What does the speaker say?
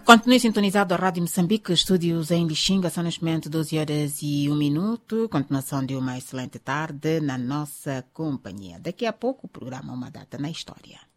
Continue sintonizado à Rádio Moçambique, estúdios em Lixinga, são neste momento 12h01. Continuação de uma excelente tarde na nossa companhia. Daqui a pouco o programa Uma Data na História.